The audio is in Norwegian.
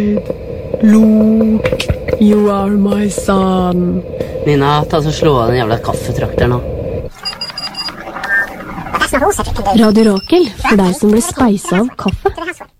Luke, you are my son. Nina, ta så slå av den jævla kaffetrakteren nå. Radio Rakel, for deg som ble speisa av kaffe.